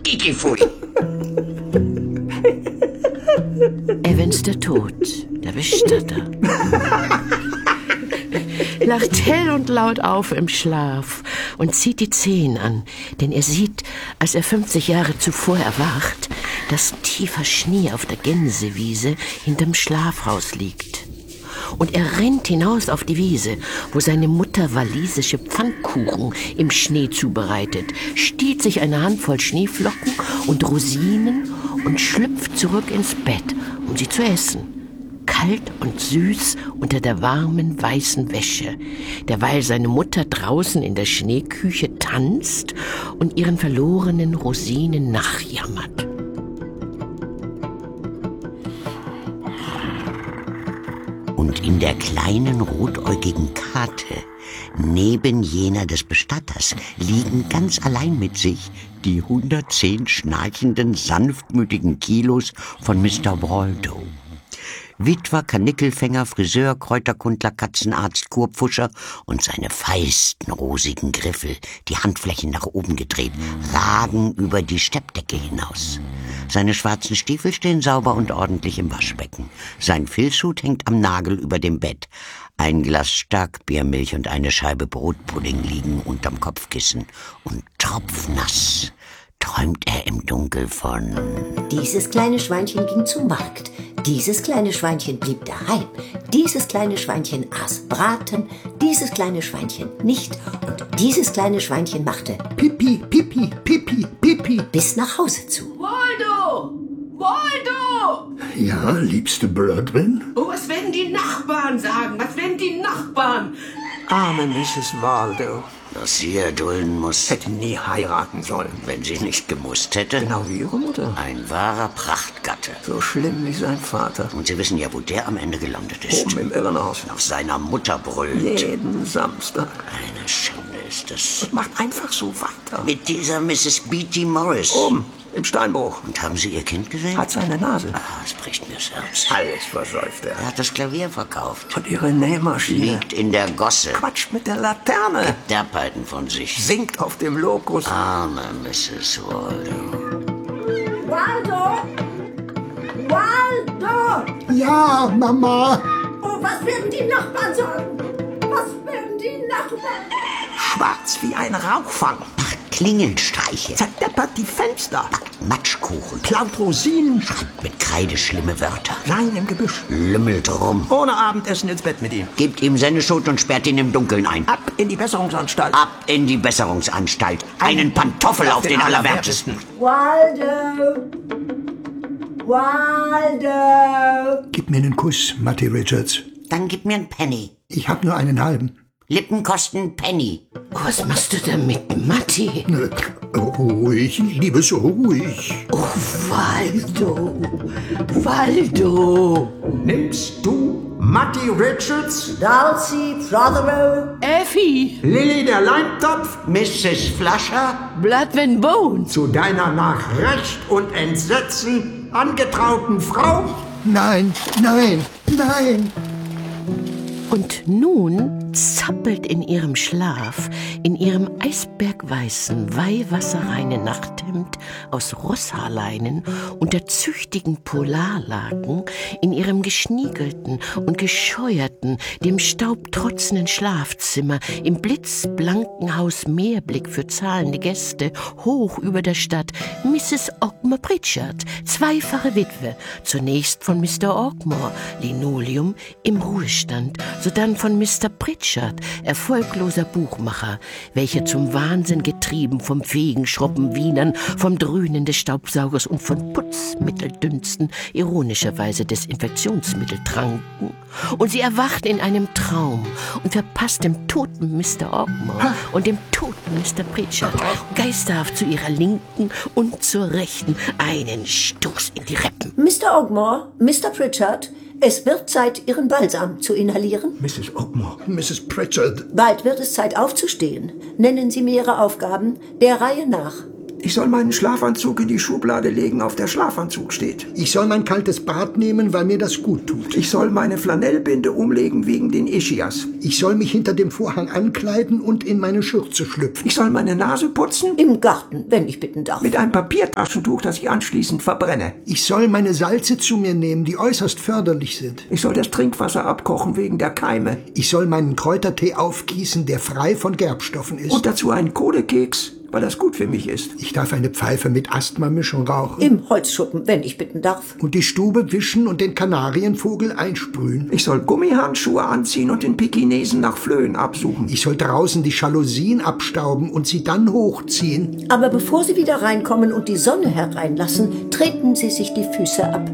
Gigifui. Evans der Tod, der Bestatter, lacht hell und laut auf im Schlaf und zieht die Zehen an, denn er sieht, als er 50 Jahre zuvor erwacht, dass tiefer Schnee auf der Gänsewiese hinterm Schlafhaus liegt. Und er rennt hinaus auf die Wiese, wo seine Mutter walisische Pfannkuchen im Schnee zubereitet, stiehlt sich eine Handvoll Schneeflocken und Rosinen und schlüpft zurück ins Bett, um sie zu essen. Kalt und süß unter der warmen, weißen Wäsche, derweil seine Mutter draußen in der Schneeküche tanzt und ihren verlorenen Rosinen nachjammert. Und in der kleinen rotäugigen Karte, neben jener des Bestatters, liegen ganz allein mit sich die 110 schnarchenden, sanftmütigen Kilos von Mr. Waldo. Witwer, Karnickelfänger, Friseur, Kräuterkundler, Katzenarzt, Kurpfuscher und seine feisten, rosigen Griffel, die Handflächen nach oben gedreht, ragen über die Steppdecke hinaus. Seine schwarzen Stiefel stehen sauber und ordentlich im Waschbecken. Sein Filzhut hängt am Nagel über dem Bett. Ein Glas Starkbiermilch und eine Scheibe Brotpudding liegen unterm Kopfkissen. Und tropfnass träumt er im Dunkel von: Dieses kleine Schweinchen ging zum Markt. Dieses kleine Schweinchen blieb daheim. Dieses kleine Schweinchen aß Braten. Dieses kleine Schweinchen nicht. Und dieses kleine Schweinchen machte Pipi, Pipi, Pipi, Pipi. bis nach Hause zu. Waldo! Waldo! Ja, liebste Blödrin? Oh, was werden die Nachbarn sagen? Was werden die Nachbarn? Arme Mrs. Waldo. dass sie erdulden muss. Hätte nie heiraten sollen. Wenn sie nicht gemusst hätte. Genau wie ihre Mutter. Ein wahrer Prachtgatte. So schlimm wie sein Vater. Und Sie wissen ja, wo der am Ende gelandet ist. Oben im Irrenhaus. Auf seiner Mutter brüllend. Jeden Samstag. Eine Schande ist das. Macht einfach so weiter. Mit dieser Mrs. B.T. Morris. Oben, im Steinbruch. Und haben Sie Ihr Kind gesehen? Hat seine Nase. Ah, es bricht mir das Herz. Alles versäuft er. Er hat das Klavier verkauft. Und ihre Nähmaschine. Liegt in der Gosse. Quatscht mit der Laterne. Derpeiten von sich. Singt auf dem Lokus. Arme Mrs. Waldo. Waldo! Waldo! Ja, Mama. Oh, was werden die Nachbarn sagen? Was werden die Nachbarn? Schwarz wie ein Rauchfang. Macht Klingelstreiche. Zerdeppert die Fenster. Matschkuchen. Klaut Rosinen. Schreibt mit Kreide schlimme Wörter. Rein im Gebüsch. Lümmelt rum. Ohne Abendessen ins Bett mit ihm. Gebt ihm Senneschot und sperrt ihn im Dunkeln ein. Ab in die Besserungsanstalt. Ab in die Besserungsanstalt. Einen Pantoffel auf den Allerwertesten. Waldo! Waldo! Gib mir einen Kuss, Matty Richards. Dann gib mir einen Penny. Ich hab nur einen halben. Lippen kosten Penny. Oh, was machst du damit, Matti? Ruhig, Liebes, ruhig. Oh, Waldo. Waldo. Nimmst du Matty Richards, Dulcie Prothero! Effie. Lilly der Leintopf, Mrs. Flasher? Blood and Bones. zu deiner nach Recht und Entsetzen angetrauten Frau? Nein, nein, nein. Und nun zappelt in ihrem Schlaf, in ihrem eisbergweißen, weihwasserreinen Nachthemd aus Rosshaarleinen und der züchtigen Polarlaken, in ihrem geschniegelten und gescheuerten, dem Staub trotzenden Schlafzimmer, im blitzblanken Haus Meerblick für zahlende Gäste, hoch über der Stadt, Mrs. Ogmore Pritchard, zweifache Witwe, zunächst von Mr. Ogmore, Linoleum, im Ruhestand, sodann von Mr. Pritchard, erfolgloser Buchmacher, welcher zum Wahnsinn getrieben vom fähigen Schroppen Wienern, vom Dröhnen des Staubsaugers und von Putzmitteldünsten ironischerweise Desinfektionsmittel tranken. Und sie erwacht in einem Traum und verpasst dem toten Mr. Ogmore und dem toten Mr. Pritchard geisterhaft zu ihrer Linken und zur Rechten einen Stoß in die Rippen. Mr. Ogmore, Mr. Pritchard, es wird Zeit, Ihren Balsam zu inhalieren. Mrs. Ogmore, Mrs. Pritchard. Bald wird es Zeit aufzustehen. Nennen Sie mir Ihre Aufgaben der Reihe nach. Ich soll meinen Schlafanzug in die Schublade legen, auf der Schlafanzug steht. Ich soll mein kaltes Bad nehmen, weil mir das gut tut. Ich soll meine Flanellbinde umlegen wegen den Ischias. Ich soll mich hinter dem Vorhang ankleiden und in meine Schürze schlüpfen. Ich soll meine Nase putzen Im Garten, wenn ich bitten darf. mit einem Papiertaschentuch, das ich anschließend verbrenne. Ich soll meine Salze zu mir nehmen, die äußerst förderlich sind. Ich soll das Trinkwasser abkochen wegen der Keime. Ich soll meinen Kräutertee aufgießen, der frei von Gerbstoffen ist. Und dazu einen Kohlekeks, weil das gut für mich ist. Ich darf eine Pfeife mit Asthmamischung rauchen. Im Holzschuppen, wenn ich bitten darf. Und die Stube wischen und den Kanarienvogel einsprühen. Ich soll Gummihandschuhe anziehen und den Pekinesen nach Flöhen absuchen. Ich soll draußen die Jalousien abstauben und sie dann hochziehen. Aber bevor Sie wieder reinkommen und die Sonne hereinlassen, treten Sie sich die Füße ab.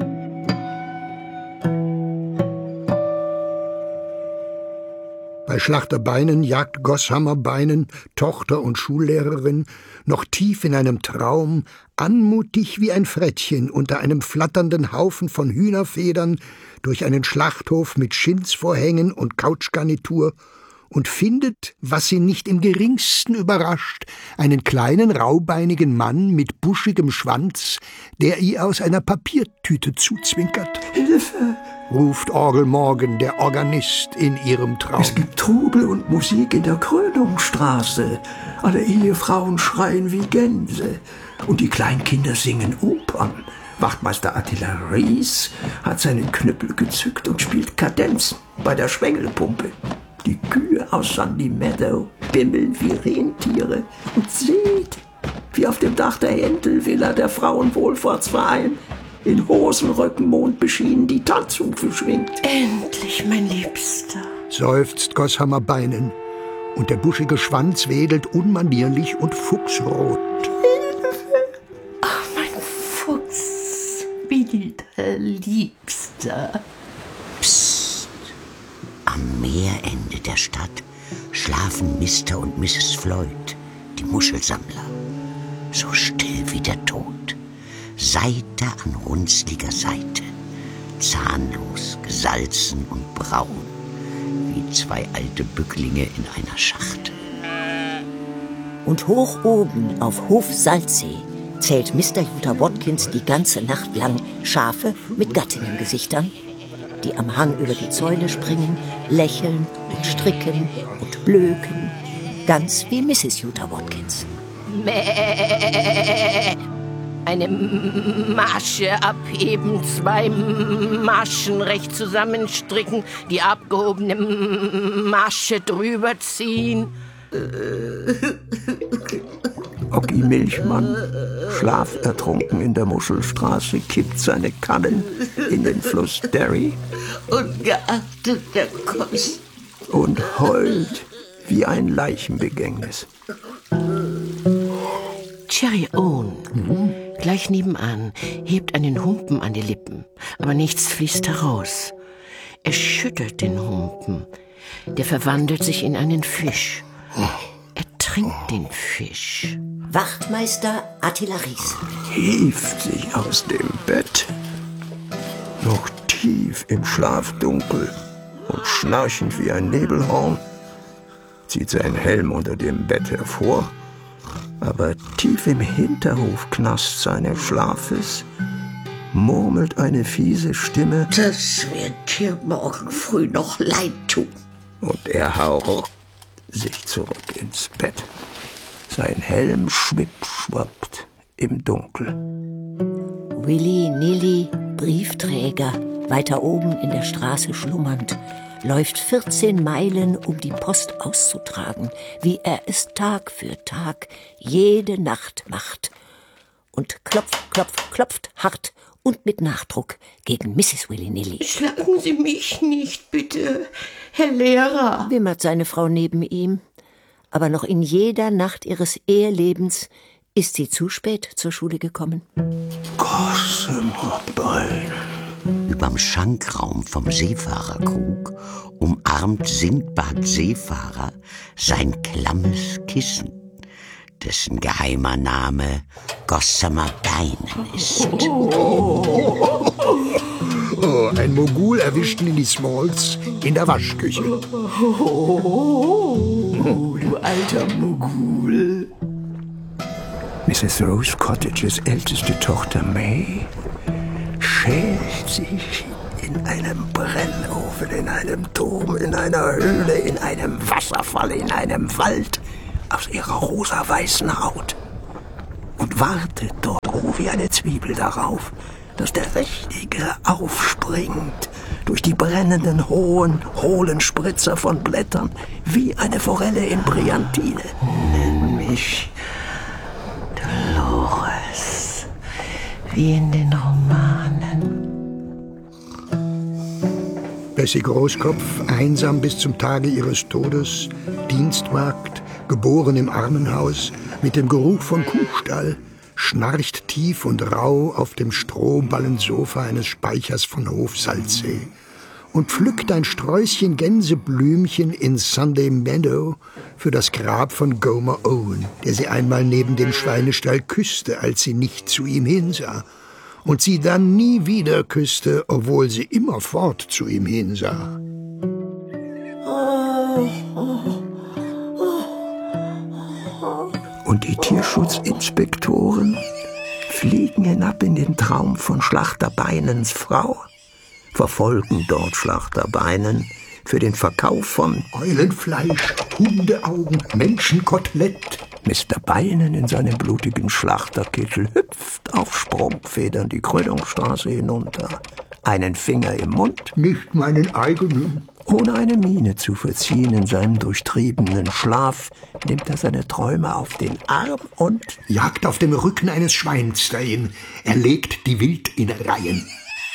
Bei Schlachter Beinen jagt Gosshammer Beinen, Tochter und Schullehrerin, noch tief in einem Traum, anmutig wie ein Frettchen unter einem flatternden Haufen von Hühnerfedern, durch einen Schlachthof mit Schinzvorhängen und Couchgarnitur und findet, was sie nicht im geringsten überrascht, einen kleinen raubeinigen Mann mit buschigem Schwanz, der ihr aus einer Papiertüte zuzwinkert. Hilfe! Ruft Orgel Morgan, der Organist, in ihrem Traum. Es gibt Trubel und Musik in der Krönungsstraße. Alle Ehefrauen schreien wie Gänse. Und die Kleinkinder singen Opern. Wachtmeister Attila Ries hat seinen Knüppel gezückt und spielt Kadenzen bei der Schwengelpumpe. Die Kühe aus Sandy Meadow bimmeln wie Rentiere. Und seht, wie auf dem Dach der Händelvilla der Frauenwohlfahrtsverein in Rosenröcken mondbeschienen die Tanzhufe schwingt. Endlich, mein Liebster. Seufzt Gosshammer Beinen, und der buschige Schwanz wedelt unmanierlich und fuchsrot. Ach, mein Fuchs, wilder Liebster. Psst. Am Meerende der Stadt schlafen Mr. und Mrs. Floyd, die Muschelsammler. So still wie der Tod. Seite an runzliger Seite, zahnlos, gesalzen und braun, wie zwei alte Bücklinge in einer Schachtel. Und hoch oben auf Hof Salzsee zählt Mr. Utah Watkins die ganze Nacht lang Schafe mit Gattinnengesichtern, die am Hang über die Zäune springen, lächeln und stricken und blöken, ganz wie Mrs. Utah Watkins. Mäh. Eine Masche abheben, zwei Maschen recht zusammenstricken, die abgehobene Masche drüber ziehen. Oggi Milchmann, schlafertrunken in der Muschelstraße, kippt seine Kannen in den Fluss Derry Ungeachteter Kost. und heult wie ein Leichenbegängnis. Cherry Owen, gleich nebenan, hebt einen Humpen an die Lippen, aber nichts fließt heraus. Er schüttelt den Humpen. Der verwandelt sich in einen Fisch. Er trinkt den Fisch. Wachtmeister Attila Ries. Hieft sich aus dem Bett, noch tief im Schlafdunkel und schnarchend wie ein Nebelhorn, zieht seinen Helm unter dem Bett hervor, aber tief im Hinterhofknast seines Schlafes murmelt eine fiese Stimme, Das wird dir morgen früh noch leid tun. und er haucht sich zurück ins Bett. Sein Helm schwippschwappt im Dunkel. Willy Nilly, Briefträger, weiter oben in der Straße schlummernd, läuft 14 Meilen, um die Post auszutragen, wie er es Tag für Tag jede Nacht macht. Und klopft hart und mit Nachdruck gegen Mrs. Willy Nilly. Schlagen Sie mich nicht, bitte, Herr Lehrer. Wimmert seine Frau neben ihm, aber noch in jeder Nacht ihres Ehelebens ist sie zu spät zur Schule gekommen. Gossamer Bein. Überm Schankraum vom Seefahrerkrug umarmt Sindbad Seefahrer sein klammes Kissen, dessen geheimer Name Gossamer Beinen ist. Oh, ein Mogul erwischt Lily Smalls in der Waschküche. Du alter Mogul. Mrs. Rose Cottages älteste Tochter May schält sich in einem Brennofen, in einem Turm, in einer Höhle, in einem Wasserfall, in einem Wald aus ihrer rosa-weißen Haut und wartet dort roh wie eine Zwiebel darauf, dass der Richtige aufspringt durch die brennenden, hohlen Spritzer von Blättern wie eine Forelle in Brillantine. Nenn mich Dolores, wie in den Romanen. Bessie Großkopf, einsam bis zum Tage ihres Todes, Dienstmagd, geboren im Armenhaus, mit dem Geruch von Kuhstall, schnarcht tief und rau auf dem Strohballensofa eines Speichers von Hof Salzsee und pflückt ein Sträußchen Gänseblümchen in Sunday Meadow für das Grab von Gomer Owen, der sie einmal neben dem Schweinestall küsste, als sie nicht zu ihm hinsah, und sie dann nie wieder küsste, obwohl sie immerfort zu ihm hinsah. Und die Tierschutzinspektoren fliegen hinab in den Traum von Schlachter Beinens Frau, verfolgen dort Schlachter Beinen für den Verkauf von Eulenfleisch, Hundeaugen, Menschenkotelett. Mr. Beinen in seinem blutigen Schlachterkittel hüpft auf Sprungfedern die Krönungsstraße hinunter, einen Finger im Mund, Nicht meinen eigenen. ohne eine Miene zu verziehen in seinem durchtriebenen Schlaf, nimmt er seine Träume auf den Arm und Jagt auf dem Rücken eines Schweins dahin. Er legt die Wild in Reihen.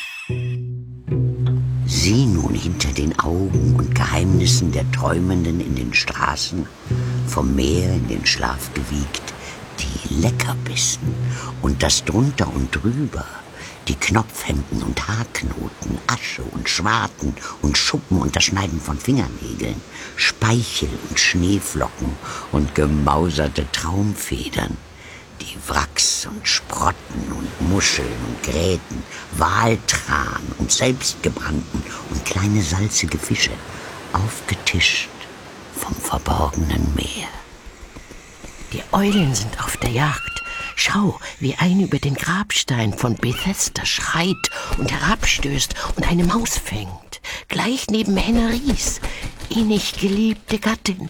Sieh nun hinter den Augen und Geheimnissen der Träumenden in den Straßen, vom Meer in den Schlaf gewiegt, die Leckerbissen und das drunter und drüber, die Knopfhemden und Haarknoten, Asche und Schwarten und Schuppen und das Schneiden von Fingernägeln, Speichel und Schneeflocken und gemauserte Traumfedern, die Wracks und Sprotten und Muscheln und Gräten, Waltran und selbstgebrannten und kleine salzige Fische, aufgetischt vom verborgenen Meer. Die Eulen sind auf der Jagd. Schau, wie eine über den Grabstein von Bethesda schreit und herabstößt und eine Maus fängt, gleich neben Henne Ries, innig geliebte Gattin.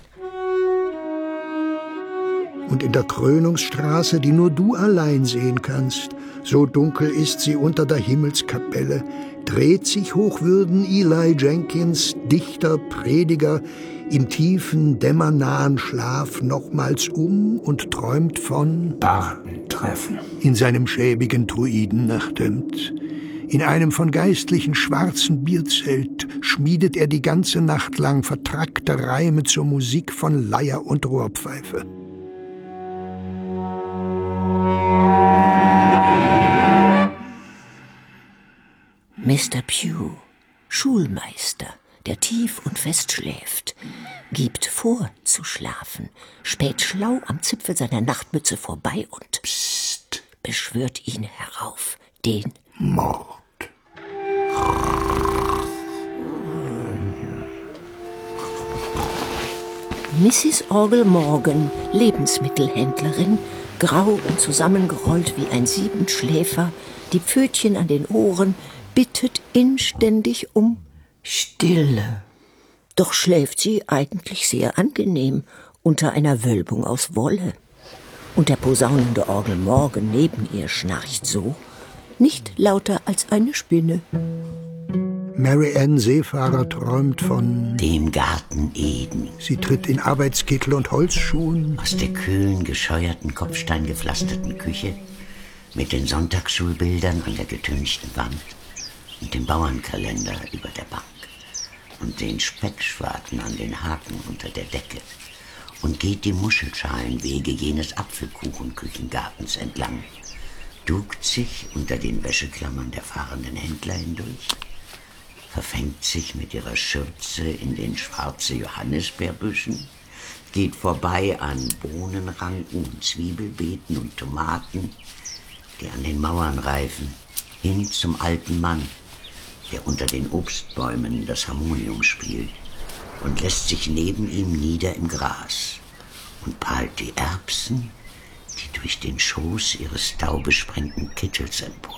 Und in der Krönungsstraße, die nur du allein sehen kannst, so dunkel ist sie unter der Himmelskapelle, dreht sich Hochwürden Eli Jenkins, Dichter, Prediger, im tiefen, dämmernahen Schlaf nochmals um und träumt von Bardentreffen. in seinem schäbigen Druidennachthemd. In einem von Geistlichen schwarzen Bierzelt schmiedet er die ganze Nacht lang vertrackte Reime zur Musik von Leier und Rohrpfeife. Mr. Pugh, Schulmeister, der tief und fest schläft, gibt vor zu schlafen, späht schlau am Zipfel seiner Nachtmütze vorbei und psst, beschwört ihn herauf, den Mord. Mrs. Orgel Morgan, Lebensmittelhändlerin, grau und zusammengerollt wie ein Siebenschläfer, die Pfötchen an den Ohren, bittet inständig um Stille. Doch schläft sie eigentlich sehr angenehm unter einer Wölbung aus Wolle. Und der posaunende Orgel Morgan neben ihr schnarcht so, nicht lauter als eine Spinne. Mary Ann Seefahrer träumt von Dem Garten Eden, Sie tritt in Arbeitskittel und Holzschuhen aus der kühlen, gescheuerten, kopfsteingepflasterten Küche mit den Sonntagsschulbildern an der getünchten Wand und dem Bauernkalender über der Bank und den Speckschwarten an den Haken unter der Decke und geht die Muschelschalenwege jenes Apfelkuchenküchengartens entlang, duckt sich unter den Wäscheklammern der fahrenden Händler hindurch, verfängt sich mit ihrer Schürze in den schwarze Johannisbeerbüschen, geht vorbei an Bohnenranken und Zwiebelbeeten und Tomaten, die an den Mauern reifen, hin zum alten Mann, der unter den Obstbäumen das Harmonium spielt und lässt sich neben ihm nieder im Gras und pahlt die Erbsen, die durch den Schoß ihres taubesprengten Kittels empor.